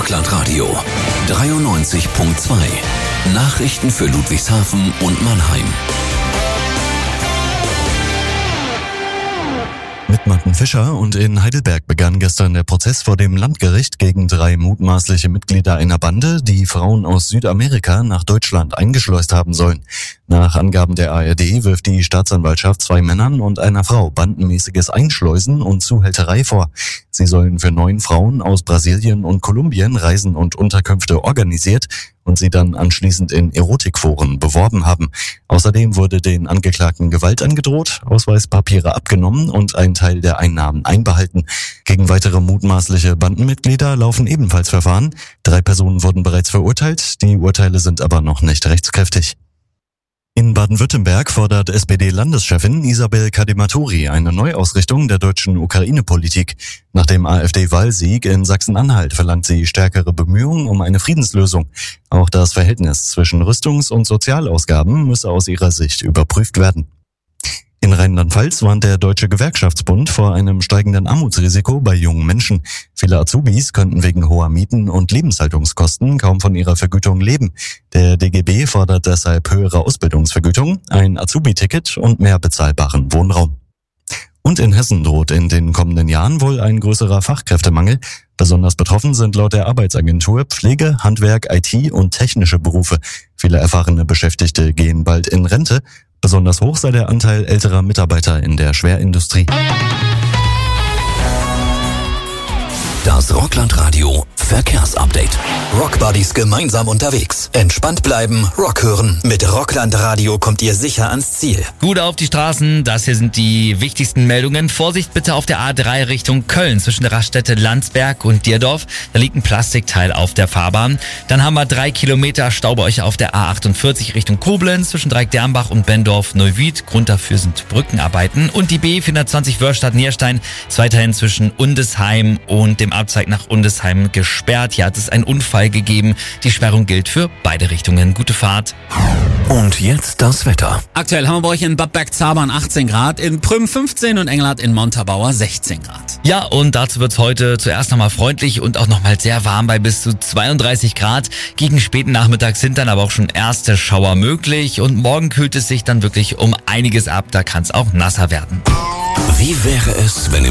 Rockland Radio 93.2. Nachrichten für Ludwigshafen und Mannheim. Mit Martin Fischer und in Heidelberg begann gestern der Prozess vor dem Landgericht gegen 3 mutmaßliche Mitglieder einer Bande, die Frauen aus Südamerika nach Deutschland eingeschleust haben sollen. Nach Angaben der ARD wirft die Staatsanwaltschaft 2 Männern und einer Frau bandenmäßiges Einschleusen und Zuhälterei vor. Sie sollen für 9 Frauen aus Brasilien und Kolumbien Reisen und Unterkünfte organisiert und sie dann anschließend in Erotikforen beworben haben. Außerdem wurde den Angeklagten Gewalt angedroht, Ausweispapiere abgenommen und ein Teil der Einnahmen einbehalten. Gegen weitere mutmaßliche Bandenmitglieder laufen ebenfalls Verfahren. 3 Personen wurden bereits verurteilt, die Urteile sind aber noch nicht rechtskräftig. In Baden-Württemberg fordert SPD-Landeschefin Isabel Kadimaturi eine Neuausrichtung der deutschen Ukraine-Politik. Nach dem AfD-Wahlsieg in Sachsen-Anhalt verlangt sie stärkere Bemühungen um eine Friedenslösung. Auch das Verhältnis zwischen Rüstungs- und Sozialausgaben müsse aus ihrer Sicht überprüft werden. In Rheinland-Pfalz warnt der Deutsche Gewerkschaftsbund vor einem steigenden Armutsrisiko bei jungen Menschen. Viele Azubis könnten wegen hoher Mieten und Lebenshaltungskosten kaum von ihrer Vergütung leben. Der DGB fordert deshalb höhere Ausbildungsvergütung, ein Azubi-Ticket und mehr bezahlbaren Wohnraum. Und in Hessen droht in den kommenden Jahren wohl ein größerer Fachkräftemangel. Besonders betroffen sind laut der Arbeitsagentur Pflege, Handwerk, IT und technische Berufe. Viele erfahrene Beschäftigte gehen bald in Rente. Besonders hoch sei der Anteil älterer Mitarbeiter in der Schwerindustrie. Das Rockland Radio Verkehrsupdate. Rockbuddies gemeinsam unterwegs. Entspannt bleiben, Rock hören. Mit Rockland Radio kommt ihr sicher ans Ziel. Gut auf die Straßen, das hier sind die wichtigsten Meldungen. Vorsicht bitte auf der A3 Richtung Köln zwischen der Raststätte Landsberg und Dierdorf. Da liegt ein Plastikteil auf der Fahrbahn. Dann haben wir 3 Kilometer Stau bei euch auf der A48 Richtung Koblenz zwischen Dreieck-Dermbach und Bendorf-Neuwied. Grund dafür sind Brückenarbeiten. Und die B420 Wörstadt-Nierstein ist weiterhin zwischen Undesheim und dem Abzweig nach Undesheim gesperrt. Hier hat es einen Unfall gegeben. Die Sperrung gilt für beide Richtungen. Gute Fahrt. Und jetzt das Wetter. Aktuell haben wir bei euch in Bad Bergzabern 18 Grad, in Prüm 15 und Engelhardt in Montabaur 16 Grad. Ja, und dazu wird's heute zuerst nochmal freundlich und auch nochmal sehr warm bei bis zu 32 Grad. Gegen späten Nachmittag sind dann aber auch schon erste Schauer möglich und morgen kühlt es sich dann wirklich um einiges ab. Da kann es auch nasser werden. Wie wäre es, wenn im